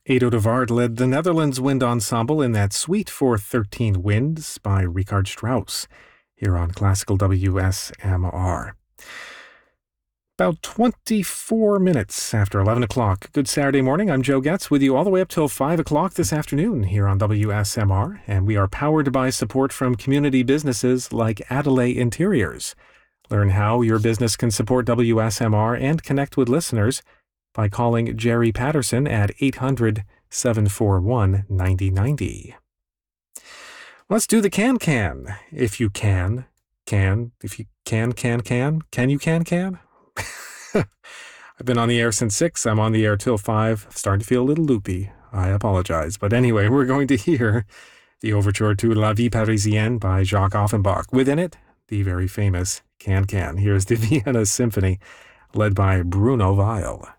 Edo de Waard led the Netherlands Wind Ensemble in that Suite for 13 Winds by Richard Strauss, here on Classical WSMR. About 24 minutes after 11 o'clock. Good Saturday morning. I'm Joe Getz with you all the way up till 5 o'clock this afternoon here on WSMR, and we are powered by support from community businesses like Adelaide Interiors. Learn how your business can support WSMR and connect with listeners by calling Jerry Patterson at 800-741-9090. Let's do the can. If you can. If you can. I've been on the air since 6. I'm on the air till 5. Starting to feel a little loopy. I apologize. But anyway, we're going to hear the overture to La Vie Parisienne by Jacques Offenbach. Within it, the very famous Can. Here's the Vienna Symphony, led by Bruno Weil.